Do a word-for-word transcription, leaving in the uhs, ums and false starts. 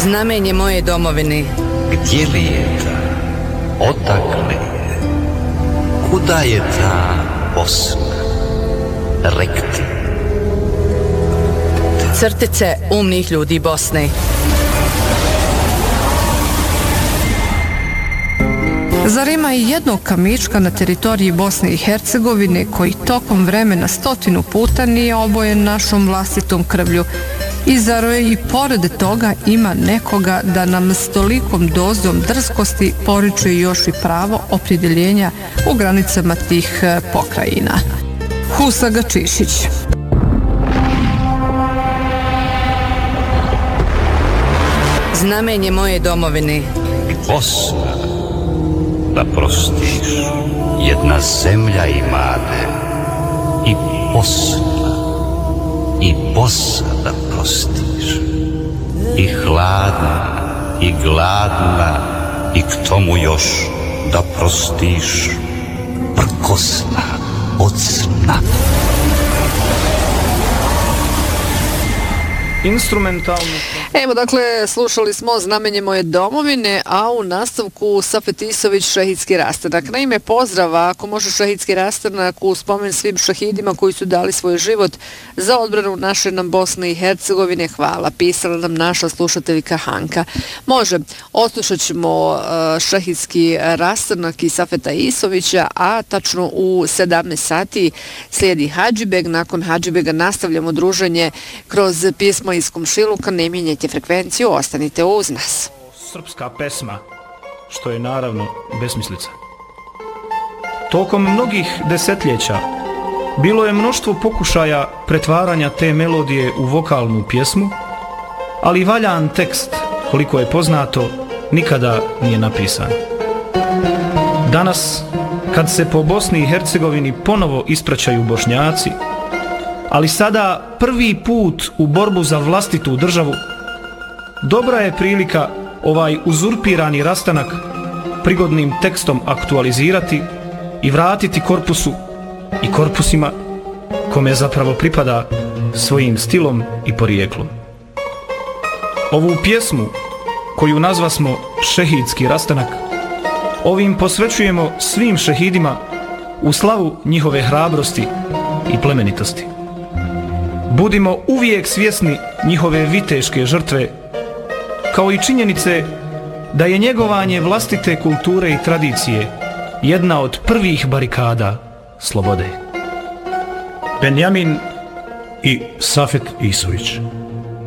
Znamenje moje domovine. Gdje li je ta? Odakle je? Kuda je ta Bosna? Rekti. Crtice umnih ljudi Bosne. Zar ima i jednog kamička na teritoriji Bosne i Hercegovine koji tokom vremena stotinu puta nije obojen našom vlastitom krvlju? I zar i pored toga ima nekoga da nam s tolikom dozom drskosti poručuje još i pravo opredjeljenja u granicama tih pokrajina? Husaga Čišić. Znamenje moje domovine. Bosna, da prostiš, jedna zemlja imade. I Bosna, i Bosa da prostiš. I hladna, i gladna, i k tomu još da prostiš. Prkosna od sna. Instrumentalno. Evo, dakle, slušali smo Znamenje moje domovine, a u nastavku Safet Isović, Šehidski rastanak. Na ime pozdrava, ako može Šehidski rastanak u spomen svim šahidima koji su dali svoj život za odbranu naše nam Bosne i Hercegovine. Hvala, pisala nam naša slušateljka Hanka. Može, odslušat ćemo uh, Šehidski rastanak i Safeta Isovića, a tačno u sedamnaest sati slijedi Hadžibeg. Nakon Hadžibega nastavljamo druženje kroz pjesmo iz Komšiluka. Ne mijenjajte frekvenciju, ostanite uz nas. Srpska pesma, što je naravno besmislica. Tokom mnogih desetljeća bilo je mnoštvo pokušaja pretvaranja te melodije u vokalnu pjesmu, ali valjan tekst, koliko je poznato, nikada nije napisan. Danas, kad se po Bosni i Hercegovini ponovo ispraćaju Bošnjaci, ali sada prvi put u borbu za vlastitu državu, dobra je prilika ovaj uzurpirani rastanak prigodnim tekstom aktualizirati i vratiti korpusu i korpusima kome zapravo pripada svojim stilom i porijeklom. Ovu pjesmu, koju nazvasmo Šehidski rastanak, ovim posvećujemo svim šehidima u slavu njihove hrabrosti i plemenitosti. Budimo uvijek svjesni njihove viteške žrtve, kao i činjenice da je njegovanje vlastite kulture i tradicije jedna od prvih barikada slobode. Benjamin i Safet Isović.